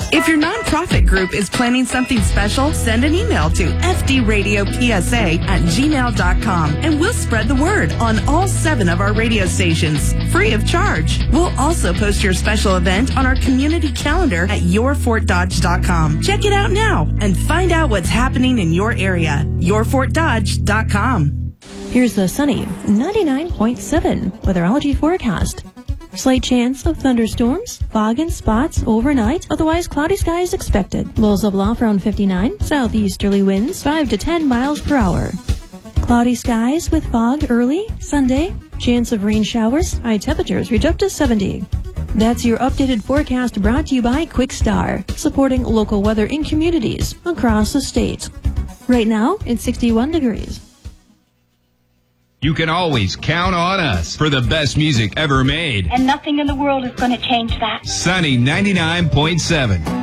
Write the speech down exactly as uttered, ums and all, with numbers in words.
If your nonprofit group is planning something special, send an email to f d radio p s a at gmail dot com and we'll spread the word on all seven of our radio stations, free of charge. We'll also post your special event on our community calendar at your fort dodge dot com. Check it out now and find out what's happening in your area. your fort dodge dot com. Here's the sunny ninety-nine point seven weatherology forecast. Slight chance of thunderstorms, fog and spots overnight, otherwise cloudy skies expected. Lows level off around fifty-nine, southeasterly winds five to ten miles per hour. Cloudy skies with fog early, Sunday. Chance of rain showers, high temperatures reach up to seventy. That's your updated forecast brought to you by Quick Star, supporting local weather in communities across the state. Right now, it's sixty-one degrees. You can always count on us for the best music ever made. And nothing in the world is going to change that. Sunny ninety-nine point seven.